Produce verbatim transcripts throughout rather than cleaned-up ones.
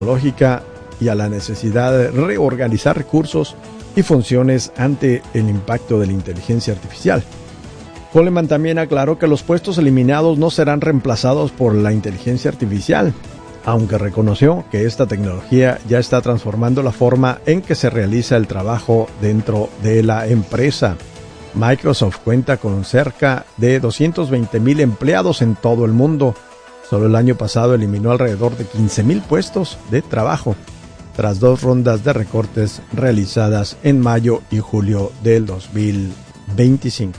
tecnológica y a la necesidad de reorganizar recursos y funciones ante el impacto de la inteligencia artificial. Coleman también aclaró que los puestos eliminados no serán reemplazados por la inteligencia artificial, aunque reconoció que esta tecnología ya está transformando la forma en que se realiza el trabajo dentro de la empresa. Microsoft cuenta con cerca de doscientos veinte mil empleados en todo el mundo. Solo el año pasado eliminó alrededor de quince mil puestos de trabajo, tras dos rondas de recortes realizadas en mayo y julio del dos mil veinticinco.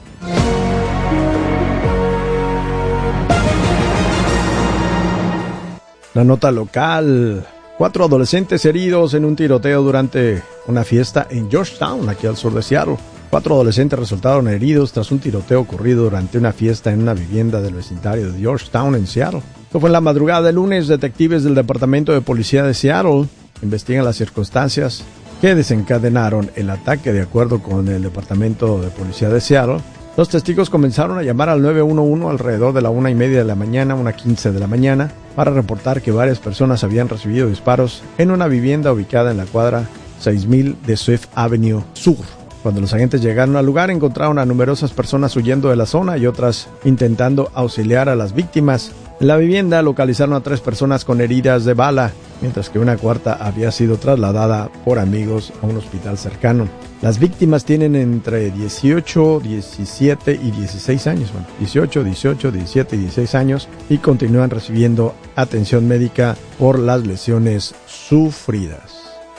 La nota local: cuatro adolescentes heridos en un tiroteo durante una fiesta en Georgetown, aquí al sur de Seattle. Cuatro adolescentes resultaron heridos tras un tiroteo ocurrido durante una fiesta en una vivienda del vecindario de Georgetown en Seattle. Esto fue en la madrugada del lunes. Detectives del Departamento de Policía de Seattle investigan las circunstancias que desencadenaron el ataque. De acuerdo con el Departamento de Policía de Seattle, los testigos comenzaron a llamar al nueve uno uno alrededor de la una y media de la mañana, una quince de la mañana, para reportar que varias personas habían recibido disparos en una vivienda ubicada en la cuadra seis mil de Swift Avenue Sur. Cuando los agentes llegaron al lugar, encontraron a numerosas personas huyendo de la zona y otras intentando auxiliar a las víctimas. En la vivienda localizaron a tres personas con heridas de bala, mientras que una cuarta había sido trasladada por amigos a un hospital cercano. Las víctimas tienen entre dieciocho, diecisiete y dieciséis años, bueno, dieciocho, dieciocho, diecisiete y dieciséis años, y continúan recibiendo atención médica por las lesiones sufridas.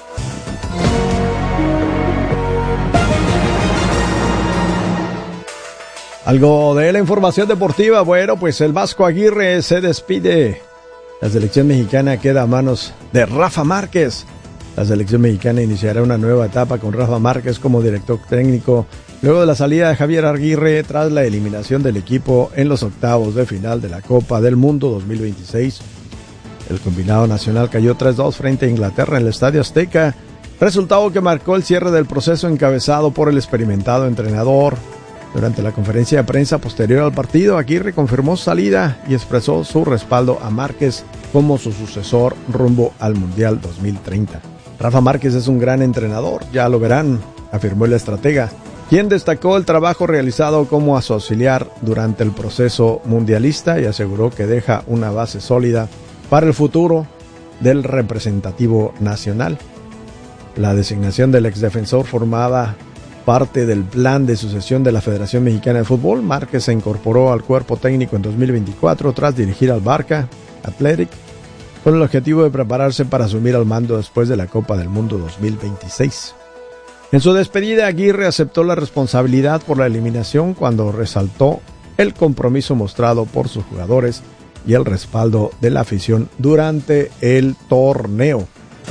Algo de la información deportiva. Bueno, pues el Vasco Aguirre se despide. La selección mexicana queda a manos de Rafa Márquez. La selección mexicana iniciará una nueva etapa con Rafa Márquez como director técnico, luego de la salida de Javier Aguirre tras la eliminación del equipo en los octavos de final de la Copa del Mundo dos mil veintiséis. El combinado nacional cayó tres dos frente a Inglaterra en el Estadio Azteca, resultado que marcó el cierre del proceso encabezado por el experimentado entrenador. Durante la conferencia de prensa posterior al partido, Aguirre confirmó su salida y expresó su respaldo a Márquez como su sucesor rumbo al Mundial dos mil treinta. Rafa Márquez es un gran entrenador, ya lo verán, afirmó el estratega, quien destacó el trabajo realizado como su auxiliar durante el proceso mundialista y aseguró que deja una base sólida para el futuro del representativo nacional. La designación del exdefensor formaba parte del plan de sucesión de la Federación Mexicana de Fútbol. Márquez se incorporó al cuerpo técnico en dos mil veinticuatro tras dirigir al Barca Athletic con el objetivo de prepararse para asumir al mando después de la Copa del Mundo dos mil veintiséis. En su despedida, Aguirre aceptó la responsabilidad por la eliminación cuando resaltó el compromiso mostrado por sus jugadores y el respaldo de la afición durante el torneo.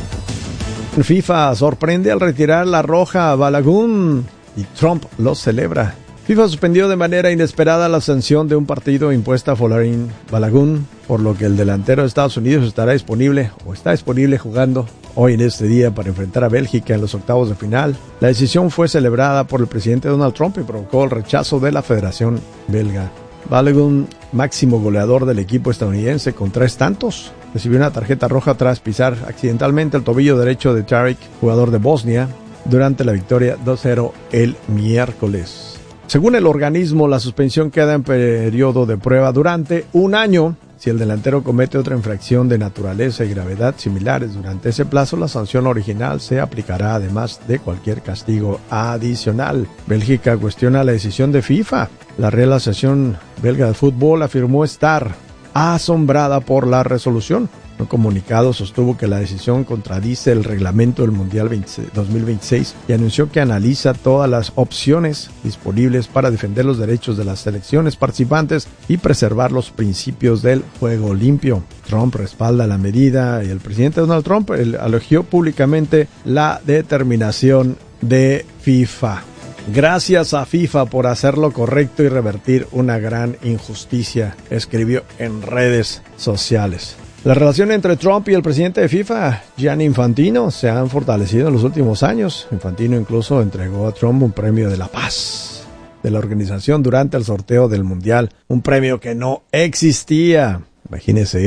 FIFA sorprende al retirar la roja a Balogun y Trump lo celebra. FIFA suspendió de manera inesperada la sanción de un partido impuesta a Folarin Balogun, por lo que el delantero de Estados Unidos estará disponible o está disponible jugando hoy en este día para enfrentar a Bélgica en los octavos de final. La decisión fue celebrada por el presidente Donald Trump y provocó el rechazo de la Federación Belga. Balogun, máximo goleador del equipo estadounidense con tres tantos, recibió una tarjeta roja tras pisar accidentalmente el tobillo derecho de Tariq, jugador de Bosnia, durante la victoria dos cero el miércoles. Según el organismo, la suspensión queda en periodo de prueba durante un año. Si el delantero comete otra infracción de naturaleza y gravedad similares durante ese plazo, la sanción original se aplicará además de cualquier castigo adicional. Bélgica cuestiona la decisión de FIFA. La Real Asociación Belga de Fútbol afirmó estar asombrada por la resolución. Un comunicado sostuvo que la decisión contradice el reglamento del Mundial dos mil veintiséis y anunció que analiza todas las opciones disponibles para defender los derechos de las selecciones participantes y preservar los principios del juego limpio. Trump respalda la medida y el presidente Donald Trump elogió públicamente la determinación de FIFA. Gracias a FIFA por hacer lo correcto y revertir una gran injusticia, escribió en redes sociales. La relación entre Trump y el presidente de FIFA, Gianni Infantino, se han fortalecido en los últimos años. Infantino incluso entregó a Trump un premio de la paz de la organización durante el sorteo del Mundial, un premio que no existía. Imagínese eso.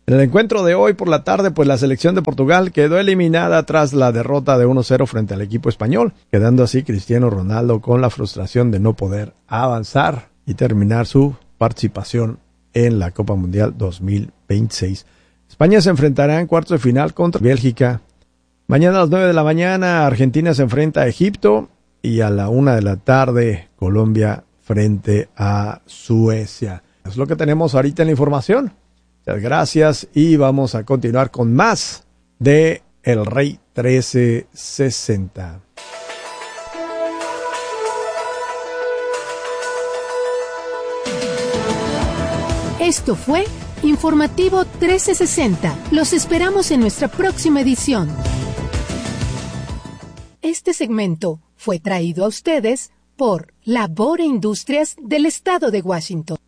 En el encuentro de hoy por la tarde, pues la selección de Portugal quedó eliminada tras la derrota de uno cero frente al equipo español, quedando así Cristiano Ronaldo con la frustración de no poder avanzar y terminar su participación en la Copa Mundial dos mil veintiséis. España se enfrentará en cuartos de final contra Bélgica. Mañana a las nueve de la mañana Argentina se enfrenta a Egipto y a la una de la tarde Colombia frente a Suecia. Es lo que tenemos ahorita en la información. Muchas gracias y vamos a continuar con más de El Rey trece sesenta. Esto fue Informativo trece sesenta. Los esperamos en nuestra próxima edición. Este segmento fue traído a ustedes por Labor e Industrias del Estado de Washington.